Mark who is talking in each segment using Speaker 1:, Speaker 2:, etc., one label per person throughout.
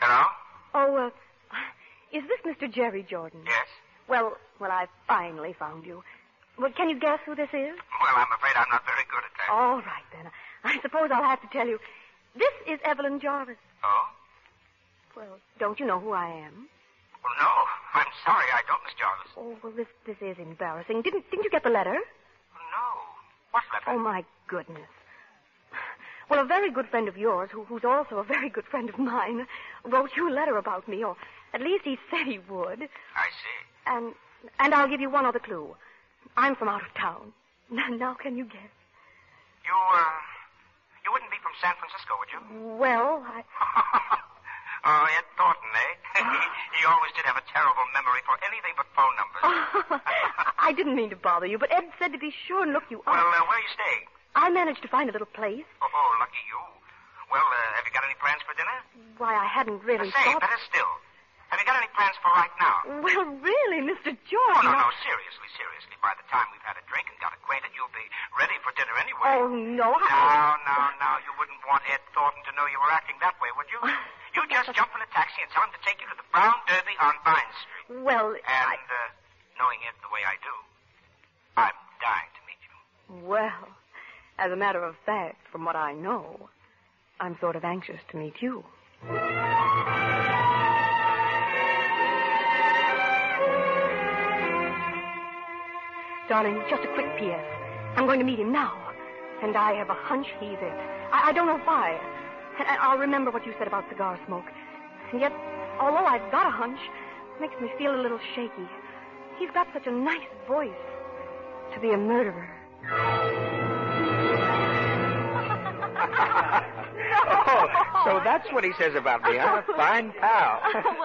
Speaker 1: Hello?
Speaker 2: Oh, is this Mr. Jerry Jordan?
Speaker 1: Yes.
Speaker 2: Well, I finally found you. Well, can you guess who this is?
Speaker 1: Well, I'm afraid I'm not very good at that.
Speaker 2: All right, then. I suppose I'll have to tell you. This is Evelyn Jarvis.
Speaker 1: Oh?
Speaker 2: Well, don't you know who I am?
Speaker 1: Well, no. I'm sorry, I don't, Miss Jarvis.
Speaker 2: Oh, well, this is embarrassing. Didn't you get the letter?
Speaker 1: No. What letter?
Speaker 2: Oh, my goodness. Well, a very good friend of yours, who's also a very good friend of mine, wrote you a letter about me, or at least he said he would.
Speaker 1: I see.
Speaker 2: And I'll give you one other clue. I'm from out of town. Now can you guess?
Speaker 1: You wouldn't be from San Francisco, would you?
Speaker 2: Well,
Speaker 1: Oh, Ed Thornton, eh? He always did have a terrible memory for anything but phone numbers.
Speaker 2: I didn't mean to bother you, but Ed said to be sure and look you up.
Speaker 1: Well, where are you staying?
Speaker 2: I managed to find a little place.
Speaker 1: Oh, lucky you. Well, have you got any plans for dinner?
Speaker 2: Why, I hadn't really
Speaker 1: Say,
Speaker 2: thought...
Speaker 1: better still. Have you got any plans for right now?
Speaker 2: Well, really, Mr.
Speaker 1: Oh,
Speaker 2: Jordan...
Speaker 1: no, seriously. By the time we've had a drink and got acquainted, you'll be ready for dinner anyway.
Speaker 2: Oh, no,
Speaker 1: No. You wouldn't want Ed Thornton to know you were acting that way, would you? You just jump in a taxi and tell him to take you to the Brown Derby on Vine Street.
Speaker 2: Well,
Speaker 1: And, knowing Ed the way I do, I'm dying to meet you.
Speaker 2: Well, as a matter of fact, from what I know, I'm sort of anxious to meet you. Darling, just a quick P.S. I'm going to meet him now, and I have a hunch he's it. I don't know why. And I'll remember what you said about cigar smoke. And yet, although I've got a hunch, it makes me feel a little shaky. He's got such a nice voice. To be a murderer.
Speaker 3: Oh, so that's what he says about me, huh? Fine pal.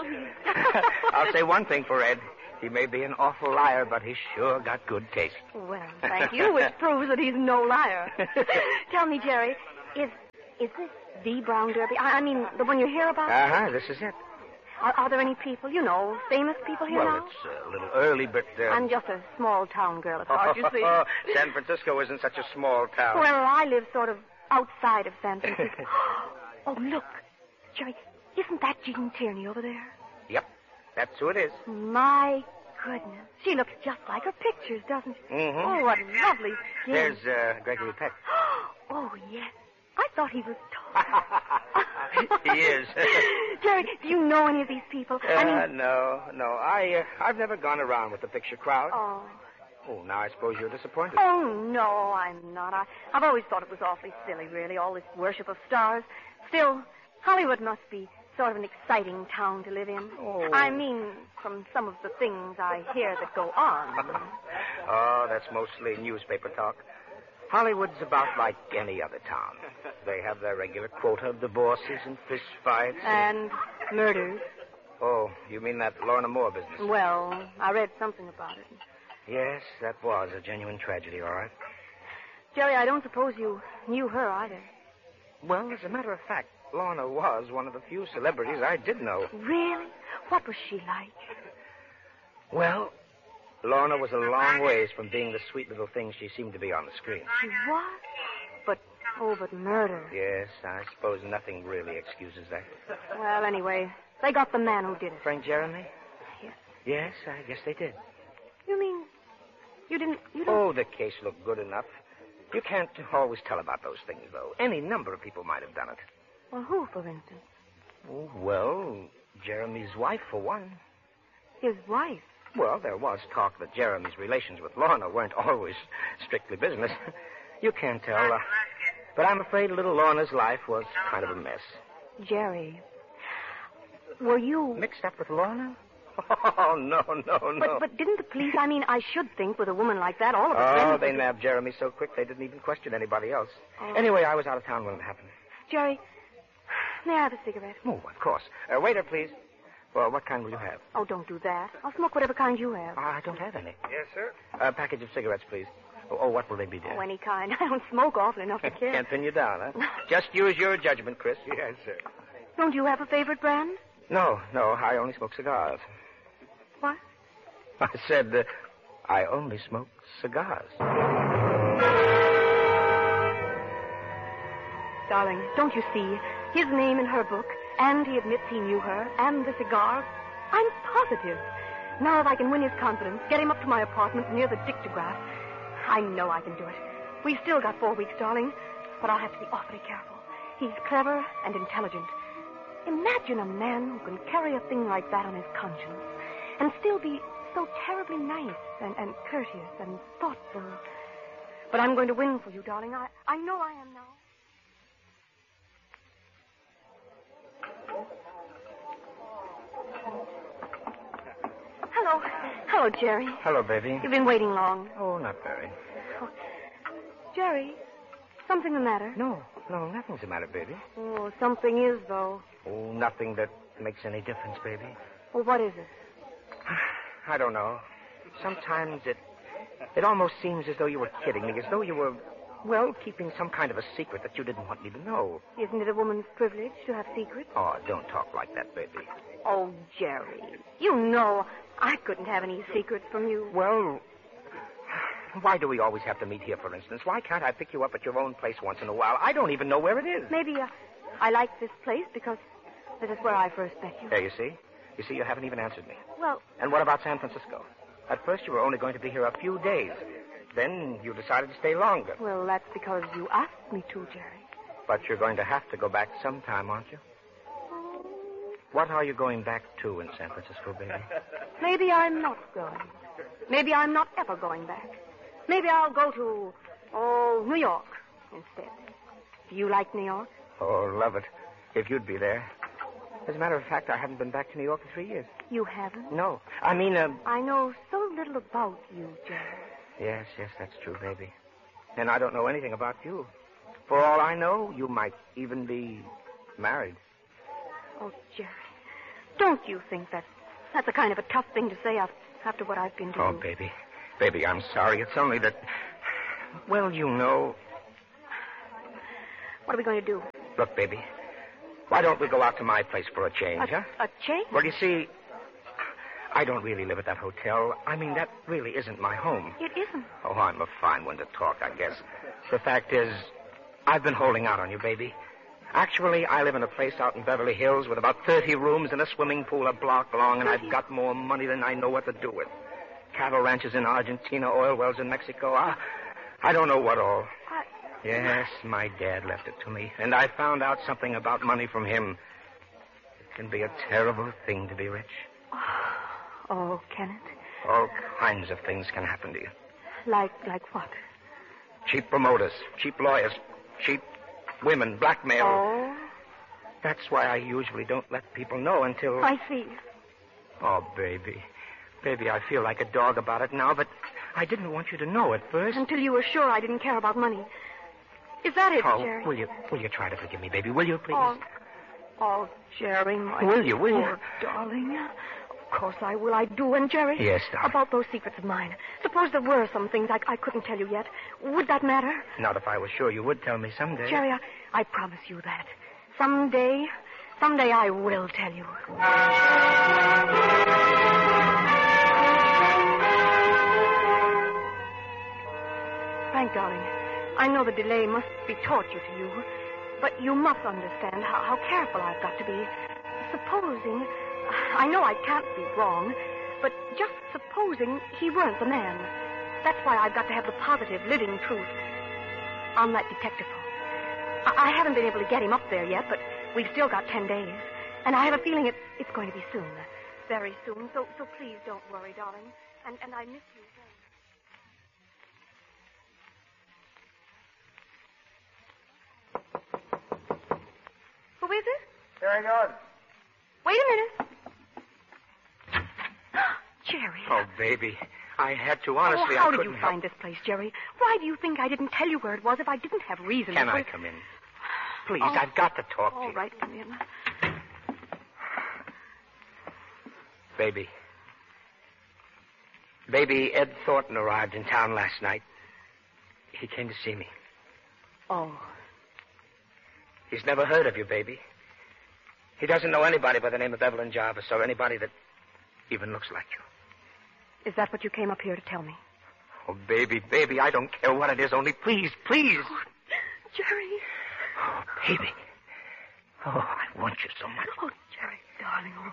Speaker 3: I'll say one thing for Ed. He may be an awful liar, but he's sure got good taste.
Speaker 2: Well, thank you, which proves that he's no liar. Tell me, Jerry, is this the Brown Derby? I mean, the one you hear about?
Speaker 3: Uh-huh, this is it.
Speaker 2: Are there any people, famous people here now?
Speaker 3: Well, it's a little early, but...
Speaker 2: I'm just a small-town girl at heart, you see.
Speaker 3: San Francisco isn't such a small town.
Speaker 2: Well, I live sort of outside of San Francisco. Oh, look. Jerry, isn't that Jean Tierney over there?
Speaker 3: Yep, that's who it is.
Speaker 2: My goodness. She looks just like her pictures, doesn't she?
Speaker 3: Mm-hmm.
Speaker 2: Oh, what lovely skin.
Speaker 3: There's Gregory Peck.
Speaker 2: Oh, yes. I thought he was tall.
Speaker 3: He is.
Speaker 2: Jerry, do you know any of these people?
Speaker 3: No. I've never gone around with the picture crowd.
Speaker 2: Oh.
Speaker 3: Oh, now I suppose you're disappointed.
Speaker 2: Oh, no, I'm not. I've always thought it was awfully silly, really, all this worship of stars. Still, Hollywood must be sort of an exciting town to live in.
Speaker 3: Oh.
Speaker 2: I mean, from some of the things I hear that go on.
Speaker 3: Oh, that's mostly newspaper talk. Hollywood's about like any other town. They have their regular quota of divorces and fist fights.
Speaker 2: And murders.
Speaker 3: Oh, you mean that Lorna Moore business?
Speaker 2: Well, I read something about it.
Speaker 3: Yes, that was a genuine tragedy, all right.
Speaker 2: Jerry, I don't suppose you knew her either.
Speaker 3: Well, as a matter of fact, Lorna was one of the few celebrities I did know.
Speaker 2: Really? What was she like?
Speaker 3: Well, Lorna was a long ways from being the sweet little thing she seemed to be on the screen.
Speaker 2: She was? But murder.
Speaker 3: Yes, I suppose nothing really excuses that.
Speaker 2: Well, anyway, they got the man who did it.
Speaker 3: Frank Jeremy?
Speaker 2: Yes.
Speaker 3: Yes, I guess they did.
Speaker 2: You mean you didn't...
Speaker 3: Oh, the case looked good enough. You can't always tell about those things, though. Any number of people might have done it.
Speaker 2: Well, who, for instance?
Speaker 3: Oh, well, Jeremy's wife, for one.
Speaker 2: His wife?
Speaker 3: Well, there was talk that Jeremy's relations with Lorna weren't always strictly business. You can't tell. But I'm afraid little Lorna's life was kind of a mess.
Speaker 2: Jerry, were you...
Speaker 3: Mixed up with Lorna? Oh, no.
Speaker 2: But didn't the police... I should think with a woman like that, all of us...
Speaker 3: Oh, they nabbed Jeremy so quick they didn't even question anybody else. Oh. Anyway, I was out of town when it happened.
Speaker 2: Jerry, may I have a cigarette?
Speaker 3: Oh, of course. Waiter, please. Well, what kind will you have?
Speaker 2: Oh, don't do that. I'll smoke whatever kind you have.
Speaker 3: I don't have any.
Speaker 1: Yes, sir?
Speaker 3: A package of cigarettes, please. Oh, what will they be, dear?
Speaker 2: Oh, any kind. I don't smoke often enough to care.
Speaker 3: Can't pin you down, huh? Just use your judgment, Chris.
Speaker 1: Yes, sir.
Speaker 2: Don't you have a favorite brand?
Speaker 3: No. I only smoke cigars.
Speaker 2: What?
Speaker 3: I said I only smoke cigars.
Speaker 2: Darling, don't you see? His name in her book. And he admits he knew her and the cigar. I'm positive. Now if I can win his confidence, get him up to my apartment near the dictograph, I know I can do it. We've still got 4 weeks, darling, but I'll have to be awfully careful. He's clever and intelligent. Imagine a man who can carry a thing like that on his conscience and still be so terribly nice and courteous and thoughtful. But I'm going to win for you, darling. I know I am now. Hello. Hello, Jerry.
Speaker 3: Hello, baby.
Speaker 2: You've been waiting long.
Speaker 3: Oh, not very.
Speaker 2: Oh. Jerry, something the matter?
Speaker 3: No, nothing's the matter, baby.
Speaker 2: Oh, something is, though.
Speaker 3: Oh, nothing that makes any difference, baby.
Speaker 2: Well, what is it?
Speaker 3: I don't know. Sometimes it almost seems as though you were kidding me, as though you were, well, keeping some kind of a secret that you didn't want me to know.
Speaker 2: Isn't it a woman's privilege to have secrets?
Speaker 3: Oh, don't talk like that, baby.
Speaker 2: Oh, Jerry, you know I couldn't have any secrets from you.
Speaker 3: Well, why do we always have to meet here, for instance? Why can't I pick you up at your own place once in a while? I don't even know where it is.
Speaker 2: Maybe I like this place because this is where I first met you.
Speaker 3: There, you see? You see, you haven't even answered me.
Speaker 2: Well...
Speaker 3: And what about San Francisco? At first, you were only going to be here a few days. Then you decided to stay longer.
Speaker 2: Well, that's because you asked me to, Jerry.
Speaker 3: But you're going to have to go back sometime, aren't you? What are you going back to in San Francisco, baby?
Speaker 2: Maybe I'm not going. Maybe I'm not ever going back. Maybe I'll go to, New York instead. Do you like New York?
Speaker 3: Oh, love it. If you'd be there. As a matter of fact, I haven't been back to New York in 3 years.
Speaker 2: You haven't?
Speaker 3: No. I mean,
Speaker 2: I know so little about you, Jerry.
Speaker 3: Yes, that's true, baby. And I don't know anything about you. For all I know, you might even be married.
Speaker 2: Oh, Jerry, don't you think that's a kind of a tough thing to say after what I've been to
Speaker 3: Oh,
Speaker 2: you?
Speaker 3: baby. Baby, I'm sorry. It's only that, well, you know.
Speaker 2: What are we going to do?
Speaker 3: Look, baby, why don't we go out to my place for a change, huh?
Speaker 2: A change?
Speaker 3: Well, you see, I don't really live at that hotel. I mean, that really isn't my home.
Speaker 2: It isn't.
Speaker 3: Oh, I'm a fine one to talk, I guess. The fact is, I've been holding out on you, baby. Actually, I live in a place out in Beverly Hills with about 30 rooms and a swimming pool a block long, and I've got more money than I know what to do with. Cattle ranches in Argentina, oil wells in Mexico. I don't know what all. Yes, my dad left it to me, and I found out something about money from him. It can be a terrible thing to be rich.
Speaker 2: Oh, can it?
Speaker 3: All kinds of things can happen to you.
Speaker 2: Like what?
Speaker 3: Cheap promoters, cheap lawyers, cheap women, blackmail.
Speaker 2: Oh?
Speaker 3: That's why I usually don't let people know until...
Speaker 2: I see.
Speaker 3: Oh, baby. Baby, I feel like a dog about it now, but I didn't want you to know at first.
Speaker 2: Until you were sure I didn't care about money. Is that it, Jerry?
Speaker 3: Will you try to forgive me, baby? Will you, please?
Speaker 2: Oh, Jerry, my
Speaker 3: Will you?
Speaker 2: poor darling. Of course I will. I do. And, Jerry?
Speaker 3: Yes, darling.
Speaker 2: About those secrets of mine. Suppose there were some things I couldn't tell you yet. Would that matter?
Speaker 3: Not if I was sure you would tell me someday.
Speaker 2: Jerry, I promise you that. Someday I will tell you. Frank, darling, I know the delay must be torture to you, but you must understand how careful I've got to be. Supposing, I know I can't be wrong, but just supposing he weren't the man. That's why I've got to have the positive, living truth on that detective phone. I haven't been able to get him up there yet, but we've still got 10 days. And I have a feeling it's going to be soon. Very soon. So please don't worry, darling. And I miss you very much. Who is it?
Speaker 3: Very good.
Speaker 2: Wait a minute. Jerry.
Speaker 3: Oh, baby. I had to, honestly.
Speaker 2: How
Speaker 3: I
Speaker 2: did
Speaker 3: couldn't
Speaker 2: you find this place, Jerry? Why do you think I didn't tell you where it was if I didn't have reason?
Speaker 3: Can I come in? Please, I've got to talk to you.
Speaker 2: All right, come in.
Speaker 3: Baby. Baby, Ed Thornton arrived in town last night. He came to see me.
Speaker 2: Oh.
Speaker 3: He's never heard of you, baby. He doesn't know anybody by the name of Evelyn Jarvis or anybody that even looks like you.
Speaker 2: Is that what you came up here to tell me?
Speaker 3: Oh, baby, I don't care what it is. Only please.
Speaker 2: Oh, Jerry.
Speaker 3: Oh, baby. Oh, I want you so much.
Speaker 2: Oh, Jerry, darling. Oh.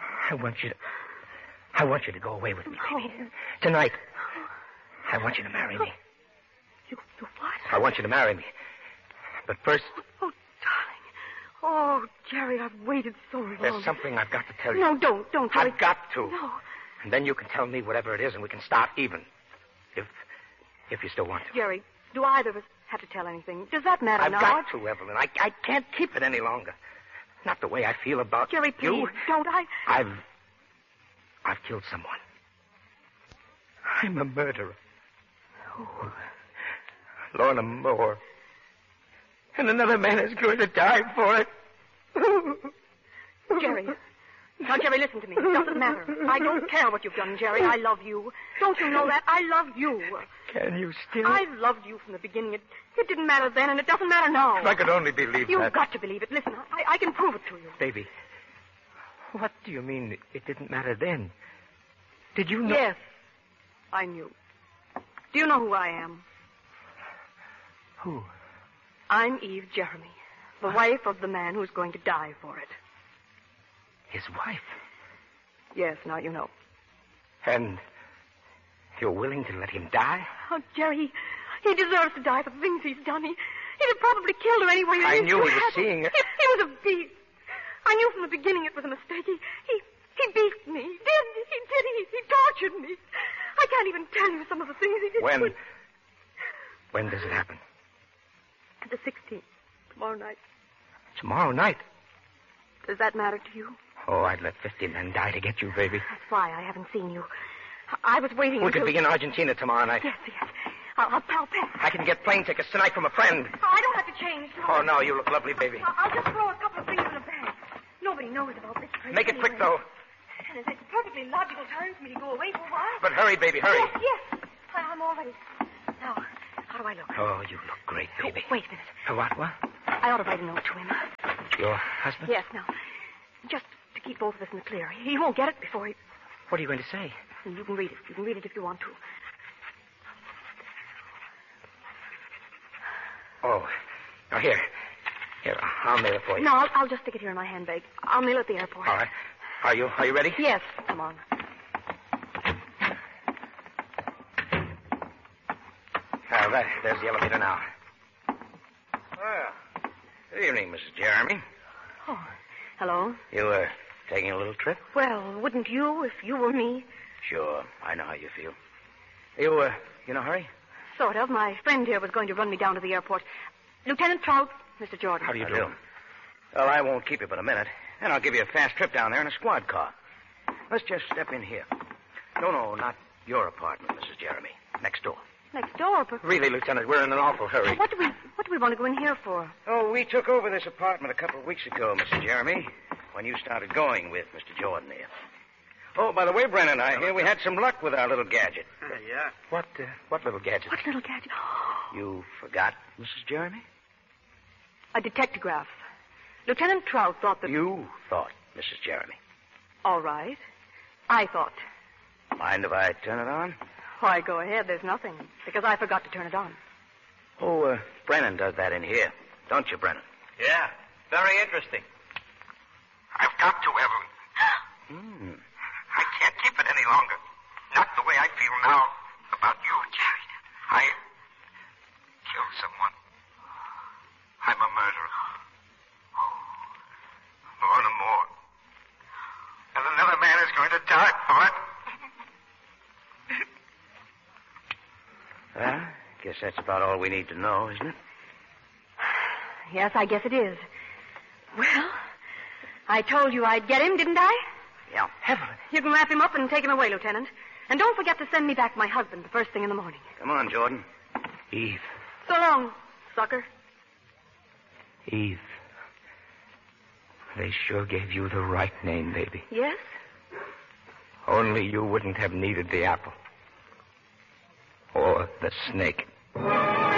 Speaker 3: I want you to go away with me, baby. Tonight. I want you to marry me.
Speaker 2: You what?
Speaker 3: I want you to marry me. But first...
Speaker 2: Oh, darling. Oh, Jerry, I've waited so long.
Speaker 3: There's something I've got to tell you.
Speaker 2: No, don't, Jerry.
Speaker 3: I've got to.
Speaker 2: No.
Speaker 3: And then you can tell me whatever it is, and we can start even. If you still want to.
Speaker 2: Jerry, do either of us have to tell anything? Does that matter now?
Speaker 3: I've got to, Evelyn. I can't keep it any longer. Not the way I feel about
Speaker 2: Jerry, please,
Speaker 3: you.
Speaker 2: don't.
Speaker 3: I've killed someone. I'm a murderer.
Speaker 2: Oh.
Speaker 3: Lorna Moore. And another man is going to die for it.
Speaker 2: Jerry. Now, Jerry, listen to me. It doesn't matter. I don't care what you've done, Jerry. I love you. Don't you know that? I love you.
Speaker 3: Can you still?
Speaker 2: I've loved you from the beginning. It didn't matter then, and it doesn't matter now.
Speaker 3: If I could only believe
Speaker 2: You've
Speaker 3: that.
Speaker 2: got to believe it. Listen, I can prove it to you.
Speaker 3: Baby, what do you mean it didn't matter then? Did you know?
Speaker 2: Yes, I knew. Do you know who I am?
Speaker 3: Who?
Speaker 2: I'm Eve Jeremy, the wife of the man who's going to die for it.
Speaker 3: His wife?
Speaker 2: Yes, now you know.
Speaker 3: And you're willing to let him die?
Speaker 2: Oh, Jerry, he deserves to die for the things he's done. He'd have probably killed her anyway.
Speaker 3: I knew he was seeing her.
Speaker 2: He was a beast. I knew from the beginning it was a mistake. He beat me. He did. He tortured me. I can't even tell you some of the things he did.
Speaker 3: When does it happen?
Speaker 2: The 16th. Tomorrow night.
Speaker 3: Tomorrow night?
Speaker 2: Does that matter to you?
Speaker 3: Oh, I'd let 50 men die to get you, baby.
Speaker 2: That's why I haven't seen you. I was waiting
Speaker 3: We
Speaker 2: until...
Speaker 3: could be in Argentina tomorrow night.
Speaker 2: Yes. I'll pack.
Speaker 3: I can get plane tickets tonight from a friend.
Speaker 2: Oh, I don't have to change.
Speaker 3: Oh, no, you look lovely, baby.
Speaker 2: I'll just throw a couple of things in a bag. Nobody knows about this place.
Speaker 3: Make it quick, though.
Speaker 2: And it's a perfectly logical time for me to go away for a while.
Speaker 3: But hurry, baby, hurry.
Speaker 2: Yes. I'm all ready. Now, how do I look?
Speaker 3: Oh, you look great, baby.
Speaker 2: Oh, wait a minute.
Speaker 3: What?
Speaker 2: I ought to write a note to him.
Speaker 3: Your husband?
Speaker 2: Yes, now. Just to keep both of us in the clear. He won't get it before he...
Speaker 3: What are you going to say?
Speaker 2: You can read it. You can read it if you want to.
Speaker 3: Oh. Now, here. Here, I'll mail it for you.
Speaker 2: No, I'll just stick it here in my handbag. I'll mail it at the airport.
Speaker 3: All right. Are you ready?
Speaker 2: Yes. Come on.
Speaker 3: There's the elevator now. Well, good evening, Mrs. Jeremy.
Speaker 2: Oh, hello.
Speaker 3: You, taking a little trip?
Speaker 2: Well, wouldn't you if you were me?
Speaker 3: Sure. I know how you feel. You in a hurry?
Speaker 2: Sort of. My friend here was going to run me down to the airport. Lieutenant Trout, Mr. Jordan.
Speaker 3: How do you do? Well, I won't keep you but a minute. And I'll give you a fast trip down there in a squad car. Let's just step in here. No, not your apartment, Mrs. Jeremy. Next door.
Speaker 2: Next door, but...
Speaker 3: Really, Lieutenant, we're in an awful hurry.
Speaker 2: What do we want to go in here for?
Speaker 4: Oh, we took over this apartment a couple of weeks ago, Mrs. Jeremy, when you started going with Mr. Jordan here. Oh, by the way, Brennan and I here, we had some luck with our little gadget.
Speaker 1: Yeah?
Speaker 3: What little gadget?
Speaker 2: What little gadget?
Speaker 4: You forgot, Mrs. Jeremy?
Speaker 2: A detectograph. Lieutenant Trout thought that...
Speaker 4: You thought, Mrs. Jeremy.
Speaker 2: All right. I thought.
Speaker 4: Mind if I turn it on?
Speaker 2: Why, go ahead. There's nothing. Because I forgot to turn it on.
Speaker 4: Oh, Brennan does that in here. Don't you, Brennan?
Speaker 1: Yeah. Very interesting. I've got to, Evelyn. I can't keep it any longer. Not the way I feel now about you, Jerry. I killed someone. I'm a murderer. Lorna Moore. And another man is going to die for it.
Speaker 4: Well, I guess that's about all we need to know, isn't it?
Speaker 2: Yes, I guess it is. Well, I told you I'd get him, didn't I?
Speaker 4: Yeah.
Speaker 3: Evelyn.
Speaker 2: You can wrap him up and take him away, Lieutenant. And don't forget to send me back my husband the first thing in the morning.
Speaker 4: Come on, Jordan.
Speaker 3: Eve.
Speaker 2: So long, sucker.
Speaker 3: Eve. They sure gave you the right name, baby.
Speaker 2: Yes?
Speaker 3: Only you wouldn't have needed the apple. Or the snake.